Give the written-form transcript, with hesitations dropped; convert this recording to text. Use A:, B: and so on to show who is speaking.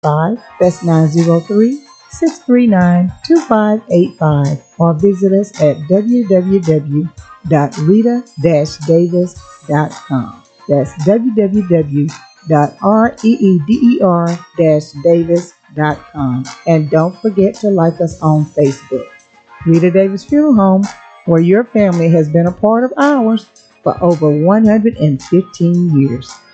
A: That's 903-639-2585. Or visit us at www.rita-davis.com. That's www.reeder-davis.com. And don't forget to like us on Facebook. Rita Davis Funeral Home, where your family has been a part of ours for over 115 years.